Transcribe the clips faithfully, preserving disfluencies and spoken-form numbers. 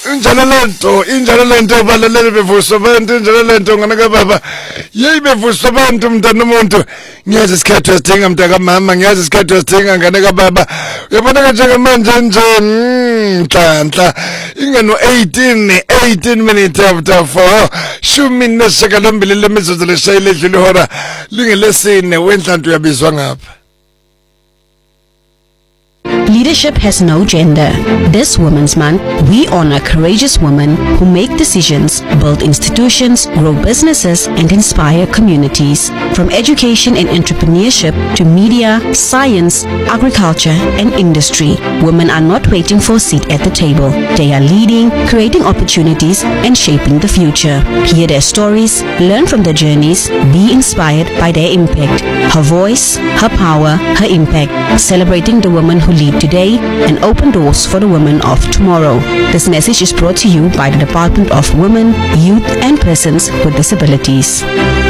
Injalo lento, injalo lento balelele bevuso abantu, injalo lento ngana baba. Yeyi bevuso abantu mntana nomuntu. Ngiyazi isikhathi esidinga mntaka mama, ngiyazi isikhathi esidinga ngane ka baba. Uyabona kanje manje nje, nhlanhla. Ingano eighteen, eighteen minutes after four. Shumi nesishiyagalombili lemizuzu leshayile edlule ihora. Lingelesine wenhlantu uyabizwa ngapha. Leadership has no gender. This Women's Month, we honor courageous women who make decisions, build institutions, grow businesses, and inspire communities. From education and entrepreneurship to media, science, agriculture, and industry, women are not waiting for a seat at the table. They are leading, creating opportunities, and shaping the future. Hear their stories, learn from their journeys, be inspired by their impact. Her voice, her power, her impact. Celebrating the women who lead today and open doors for the women of tomorrow. This message is brought to you by the Department of Women, Youth and Persons with Disabilities.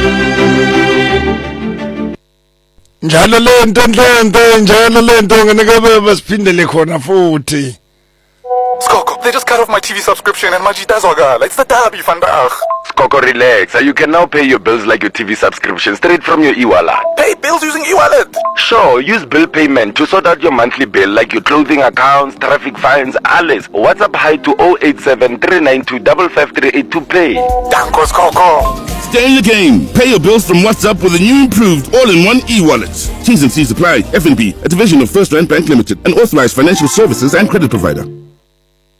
Njalo lento nhlento, njalo lento ngene ka basiphindele khona futhi. Skoko, they just cut off my T V subscription and my Jitazoga. It's the derby, vandag. Skoko, relax. You can now pay your bills like your T V subscription straight from your e-wallet. Pay bills using e-wallet? Sure, use bill payment to sort out your monthly bill like your clothing accounts, traffic fines, alles. WhatsApp hi to zero eight seven, three nine two, five five three eight to pay. Danko, Skoko. Stay in the game. Pay your bills from WhatsApp with a new improved all-in-one e-wallet. T's and C's apply. F N B, a division of First Rand Bank Limited, an authorized financial services and credit provider.